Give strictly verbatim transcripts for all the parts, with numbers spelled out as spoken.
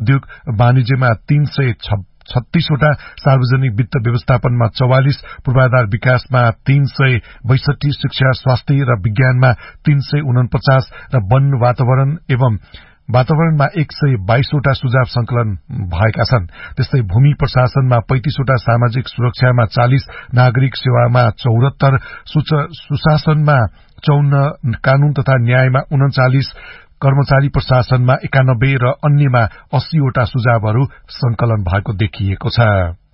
उद्योग वाणिज्यमा तीन सय छत्तीसवटा, सार्वजनिक वित्त व्यवस्थापनमा चौवालिस, पूर्वाधार विकासमा तीन सय बैसठी, शिक्षा, स्वास्थ्य र विज्ञानमा तीन सय उनपचास र वन, वातावरण एवं वातावरणमा एक सय बाइसवटा सुझाव संकलन भएका छन्। त्यस्तै भूमि प्रशासनमा पैंतिसवटा, सामाजिक सुरक्षामा चालिस, नागरिक सेवामा चौहत्तर, सुशासनमा चौन्न, कानून तथा न्यायमा उन्चालिस, कर्मचारी प्रशासनमा एकानब्बे र अन्यमा अस्सीवटा सुझावहरू संकलन भएको देखिएको छ।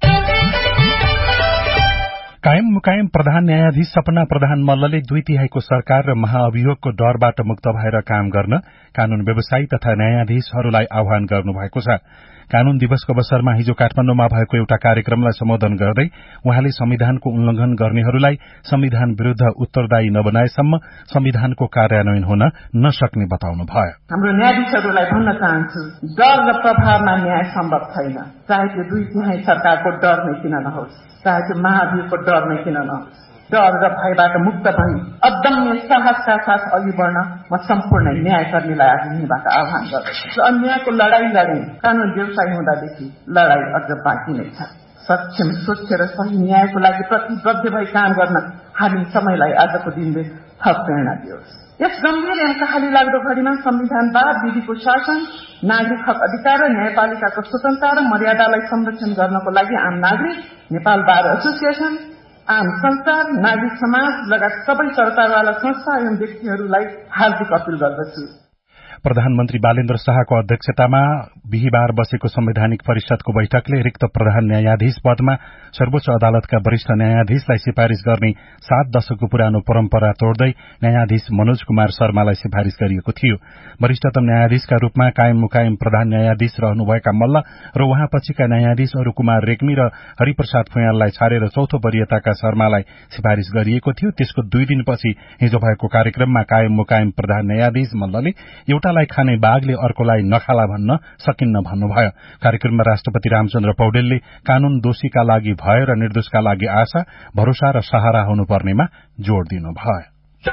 कायम मुकायम प्रधान न्यायाधीश सपना प्रधान मल्लले दुई तिहाईको सरकार र महाअभियोगको डरबाट मुक्त भएर काम गर्न कानून व्यवसायी तथा न्यायाधीशहरूलाई आह्वान गर्नुभएको छ। कानून दिवसको अवसरमा हिजो काठमाण्डुमा भएको एउटा कार्यक्रमलाई सम्बोधन गर्दै उहाँले संविधानको उल्लंघन गर्नेहरूलाई संविधान विरूद्ध उत्तरदायी नबनाएसम्म संविधानको कार्यान्वयन हुन नसक्ने बताउनुभयो। हाम्रो न्यायाधीशहरूलाई भन्न चाहन्छु, डर र प्रभावमा न्याय सम्भव छैन, चाहे त्यो दुई तिहाई सरकारको डर नै किन नहोस्, चाहे त्यो महाभियोगको डर नै किन नहोस्। डर र भयबाट मुक्त भई अदम्य साहसका साथ अघि बढ्न म सम्पूर्ण न्यायकर्मीलाई आज यहीँबाट आह्वान गर्दछु। अन्यायको लडाई लडे, कानून व्यवसायी हुँदादेखि लडाई अझ बाँकी नै छ। सक्षम, स्वच्छ र सही न्यायको लागि प्रतिबद्ध भई काम गर्न हामी समयलाई आजको दिनले थप प्रेरणा दियोस्। यस गम्भीर एवं कहाली लाग्दो घडीमा संविधानवाद, विधिको शासन, नागरिक हक अधिकार र न्यायपालिकाको स्वतन्त्रता र मर्यादालाई संरक्षण गर्नको लागि आम नागरिक, नेपाल बार एसोसिएसन, आम संस्था, नागरिक समाज लगायत सबै सरकारवाला संस्था एवं व्यक्तिहरूलाई हार्दिक अपील गर्दछु। प्रधानमन्त्री बालेन्द्र शाहको अध्यक्षतामा बिहिबार बसेको संवैधानिक परिषदको बैठकले रिक्त प्रधान न्यायाधीश पदमा सर्वोच्च अदालतका वरिष्ठ न्यायाधीशलाई सिफारिश गर्ने सात दशकको पुरानो परम्परा तोड्दै न्यायाधीश मनोज कुमार शर्मालाई सिफारिश गरिएको थियो। वरिष्ठतम न्यायाधीशका रूपमा कायम मुकायम प्रधान न्यायाधीश रहनुभएका मल्ल र उहाँपछिका न्यायाधीश अरू कुमार रेग्मी र हरिप्रसाद फुयाललाई छाडेर चौथो वरियताका शर्मालाई सिफारिश गरिएको थियो। त्यसको दुई दिनपछि हिजो भएको कार्यक्रममा कायम मुकायम प्रधान न्यायाधीश मल्लले एउटालाई खाने बाघले अर्कोलाई नखाला भन्न सकिन्न भन्नुभयो। कार्यक्रममा राष्ट्रपति रामचन्द्र पौडेलले कानून दोषीका लागि भय र निर्दोषका लागि आशा, भरोसा र सहारा हुनुपर्नेमा जोड़ दिनुभयो।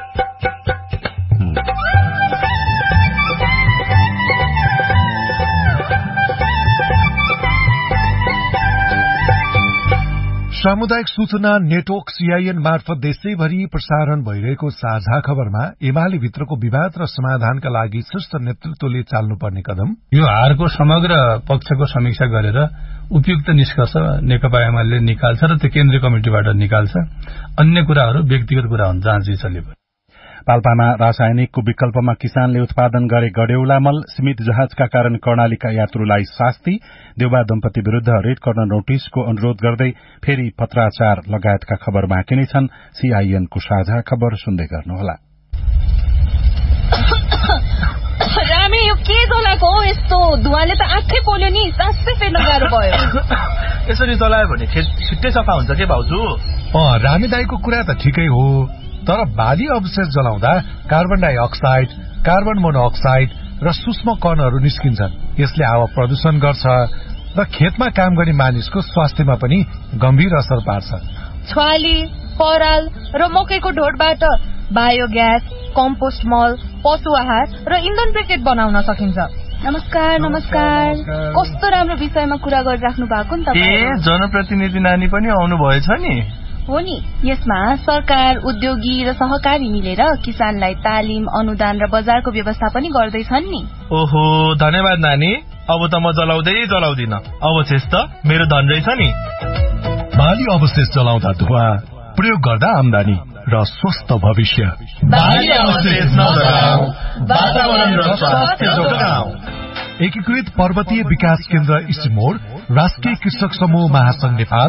सामुदायिक सूचना नेटवर्क सीआईएन मार्फत देशैभरि प्रसारण भइरहेको साझा खबरमा एमाले भित्रको विवाद र समाधानका लागि शीर्ष नेतृत्वले चाल्नुपर्ने कदम, यो हारको समग्र पक्षको समीक्षा गरेर उपयुक्त निष्कर्ष नेकपा एमाले निकाल्छ र त्यो केन्द्रीय कमिटिबाट निकाल्छ। अन्य कुराहरू व्यक्तिगत कुरा हुन्, जाँच चले। पाल्पामा रासायनिकको विकल्पमा किसानले उत्पादन गरे गडेउला मल, सीमित जहाजका कारण कर्णालीका यात्रुलाई शास्ति, देउबा दम्पति विरूद्ध रेड कर्नर नोटिसको अनुरोध गर्दै फेरि पत्राचार लगायतका खबर बाँकी नै छन्। सीआईएनको साझा खबर सुन्दै गर्नुहोला। रामे, यो के जलाएको हो? यस्तो धुवाले त आँखै पोल्यो नि, सासै फेर्न गाह्रो भयो। यसरी जलायो भने छिट्टै सफा हुन्छ के भाउजू? अँ, रामे दाईको कुरा त ठिकै हो, तर बाली अवशेष जलाउँदा कार्बन डाइअक्साइड, कार्बन मोनोअक्साइड र सूक्ष्म कणहरू निस्किन्छन्। यसले हावा प्रदूषण गर्छ र खेतमा काम गर्ने मानिसको स्वास्थ्यमा पनि गम्भीर असर पार्छ। छ्वाली, पराल र मकैको ढोडबाट बायोग्यास, कम्पोस्ट मल, पशु आहार र इन्धन ब्रिकेट बनाउन सकिन्छ। नमस्कार नमस्कार कस्तो राम्रो विषयमा कुरा गरिराख्नु भएको नि तपाईँ। ए, जनप्रतिनिधि नानी पनि आउनु भएछ नि? हो नि। यसमा सरकार, उद्योगी र सहकारी मिलेर किसानलाई तालिम, अनुदान र बजारको व्यवस्था पनि गर्दैछन् नि। ओहो, धन्यवाद नानी। अब त म जलाउँदै जलाउँदिन, अवशेष त मेरो धन रहेछ नि। बाली अवशेष जलाउँदा धुवा, प्रयोग गर्दा आमदानी र स्वस्थ भविष्य। बाली अवशेष नजलाऊ, वातावरण र स्वास्थ्य जोगाऊ। एकीकृत पर्वतीय विकास केन्द्र इस्टिमोड, राष्ट्रिय कृषक समूह महासंघ नेपाल,